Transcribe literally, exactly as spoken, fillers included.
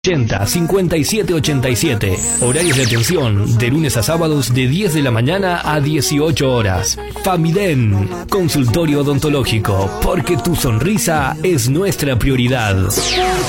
ochenta, cincuenta y siete ochenta y siete. Horarios de atención de lunes a sábados de diez de la mañana a dieciocho horas. Famiden, consultorio odontológico, porque tu sonrisa es nuestra prioridad.